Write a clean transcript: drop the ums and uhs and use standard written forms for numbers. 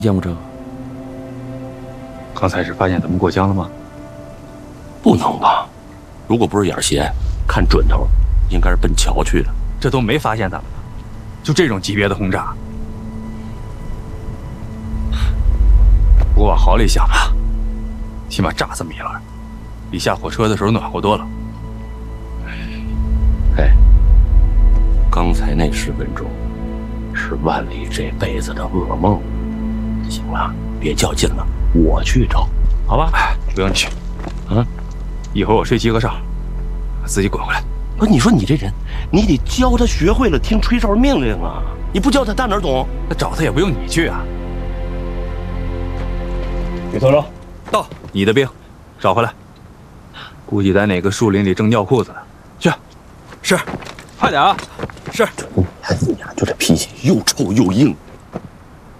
见过这个？ 刚才是发现咱们过江了吗？ 不能吧？如果不是眼斜，看准头，应该是奔桥去的。 这都没发现咱们呢，就这种级别的轰炸。不过往好里想吧，起码炸这么一轮，比下火车的时候暖和多了。 哎，刚才那10分钟，是万里这辈子的噩梦。行了，别较劲了，我去找，好吧？ 哎，不用你去，一会儿我睡集合哨，自己滚回来。 不是，你说你这人，你得教他学会了听吹哨命令啊！你不教他，他哪懂？ 那找他也不用你去啊。 许头头， 到，你的兵，找回来。估计在哪个树林里正尿裤子呢。去，是，快点啊！是。 就这脾气，又臭又硬。